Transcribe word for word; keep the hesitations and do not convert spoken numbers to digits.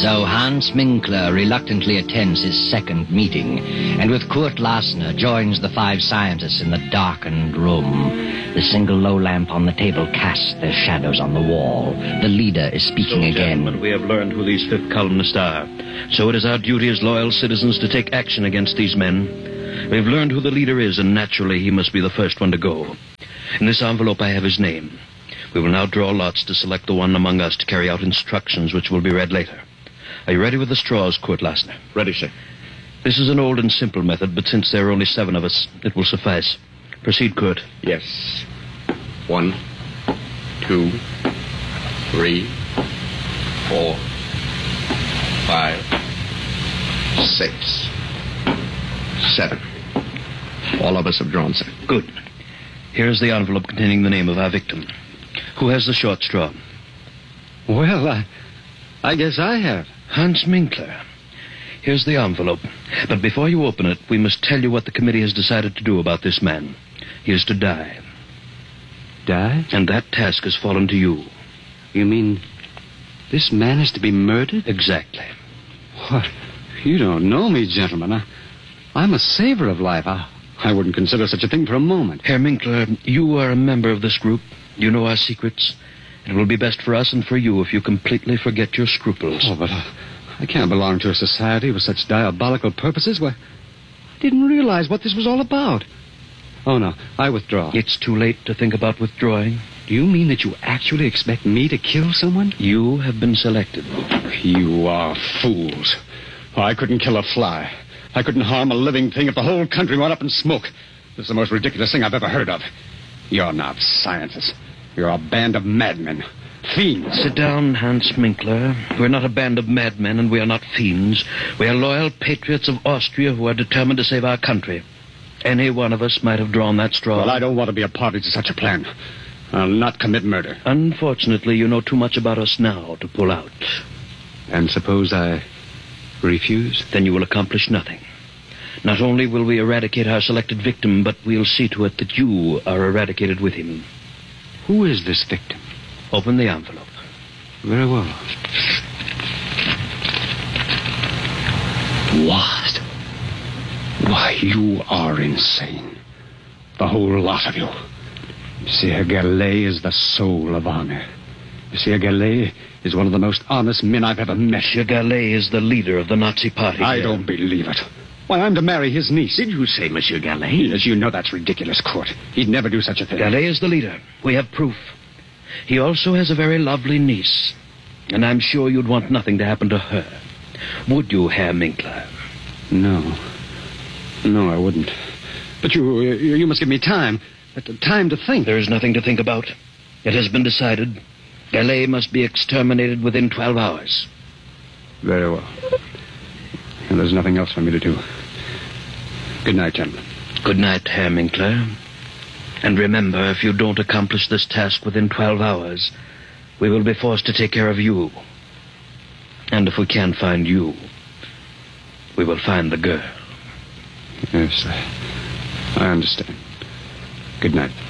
So Hans Minkler reluctantly attends his second meeting, and with Kurt Lassner joins the five scientists in the darkened room. The single low lamp on the table casts their shadows on the wall. The leader is speaking so, again. Gentlemen, we have learned who these fifth columnists are. So it is our duty as loyal citizens to take action against these men. We have learned who the leader is, and naturally he must be the first one to go. In this envelope I have his name. We will now draw lots to select the one among us to carry out instructions which will be read later. Are you ready with the straws, Kurt Lassner? Ready, sir. This is an old and simple method, but since there are only seven of us, it will suffice. Proceed, Kurt. Yes. One, two, three, four, five, six, seven. All of us have drawn, sir. Good. Here is the envelope containing the name of our victim. Who has the short straw? Well, I, I guess I have. Hans Minkler. Here's the envelope. But before you open it, we must tell you what the committee has decided to do about this man. He is to die. Die? And that task has fallen to you. You mean this man is to be murdered? Exactly. What? You don't know me, gentlemen. I, I'm a saver of life. I, I wouldn't consider such a thing for a moment. Herr Minkler, you are a member of this group. You know our secrets. It will be best for us and for you if you completely forget your scruples. Oh, but I, I can't belong to a society with such diabolical purposes. Why, I didn't realize what this was all about. Oh, no, I withdraw. It's too late to think about withdrawing. Do you mean that you actually expect me to kill someone? You have been selected. You are fools. Oh, I couldn't kill a fly. I couldn't harm a living thing if the whole country went up in smoke. This is the most ridiculous thing I've ever heard of. You're not scientists. You're a band of madmen. Fiends. Sit down, Hans Minkler. We're not a band of madmen, and we are not fiends. We are loyal patriots of Austria who are determined to save our country. Any one of us might have drawn that straw. Well, I don't want to be a party to such a plan. I'll not commit murder. Unfortunately, you know too much about us now to pull out. And suppose I refuse? Then you will accomplish nothing. Not only will we eradicate our selected victim, but we'll see to it that you are eradicated with him. Who is this victim? Open the envelope. Very well. What? Why, you are insane. The whole lot of you. Monsieur Gallet is the soul of honor. Monsieur Gallet is one of the most honest men I've ever met. Monsieur Gallet is the leader of the Nazi party. I here. don't believe it. Why, I'm to marry his niece. Did you say Monsieur Gallet? Yes, you know that's ridiculous, Court. He'd never do such a thing. Gallet is the leader. We have proof. He also has a very lovely niece. And I'm sure you'd want nothing to happen to her. Would you, Herr Minkler? No. No, I wouldn't. But you, you, you must give me time. Time to think. There is nothing to think about. It has been decided. Gallet must be exterminated within twelve hours. Very well. And there's nothing else for me to do. Good night, gentlemen. Good night, Herr Minkler. And remember, if you don't accomplish this task within twelve hours, we will be forced to take care of you. And if we can't find you, we will find the girl. Yes, I, I understand. Good night.